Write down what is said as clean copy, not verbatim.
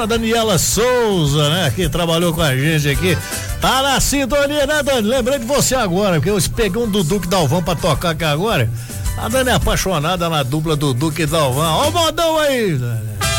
A Daniela Souza, né, que trabalhou com a gente aqui, tá na sintonia, né, Dani? Lembrei de você agora, porque eu peguei um do Duque Dalvão pra tocar aqui agora. A Dani é apaixonada na dupla do Duque Dalvão. Ó o modão aí, Dani.